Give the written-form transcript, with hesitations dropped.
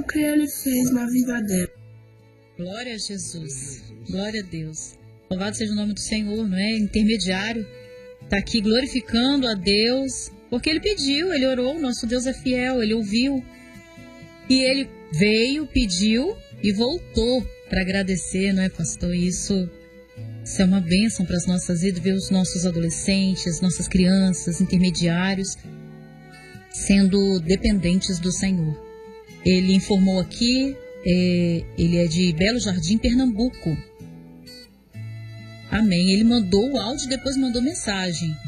que ele fez na vida dela. Glória a Jesus. Glória a Deus. Louvado seja o nome do Senhor, não é? Intermediário. Está aqui glorificando a Deus, porque ele pediu, ele orou, nosso Deus é fiel, ele ouviu. E ele veio, pediu e voltou para agradecer, não é, pastor? Isso é uma bênção para as nossas vidas, ver os nossos adolescentes, nossas crianças, intermediários, sendo dependentes do Senhor. Ele informou aqui, ele é de Belo Jardim, Pernambuco. Amém. Ele mandou o áudio e depois mandou mensagem.